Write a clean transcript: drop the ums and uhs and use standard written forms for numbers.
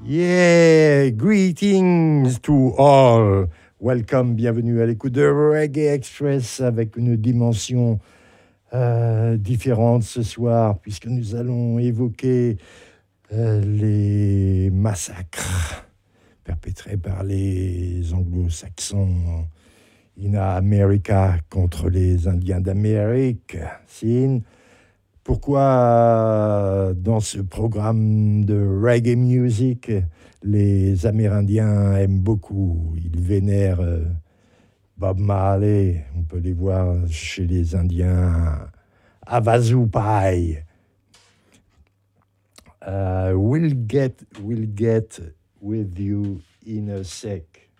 Yeah, greetings to all. Welcome, bienvenue à l'écoute de Reggae Express avec une dimension différente ce soir, puisque nous allons évoquer les massacres perpétrés par les anglo-saxons in America contre les Indiens d'Amérique. Pourquoi dans ce programme de reggae music, les Amérindiens aiment beaucoup, ils vénèrent Bob Marley, on peut les voir chez les Indiens à Vazoupai. We'll get with you in a sec.